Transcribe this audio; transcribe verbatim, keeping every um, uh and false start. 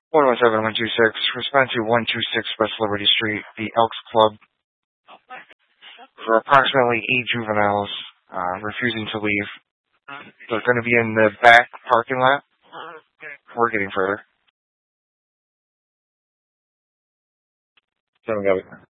one one seven, one two six, respond to one two six West Liberty Street, the Elks Club, for approximately eight juveniles uh, refusing to leave. They're going to be in the back parking lot. We're getting further.